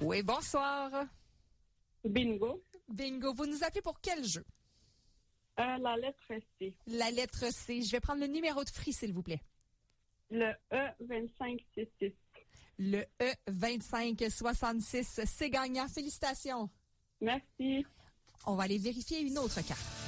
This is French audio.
Oui, bonsoir. Bingo. Bingo. Vous nous appelez pour quel jeu? La lettre C. La lettre C. Je vais prendre le numéro de Free, s'il vous plaît. Le E2566. Le E2566. C'est gagnant. Félicitations. Merci. On va aller vérifier une autre carte.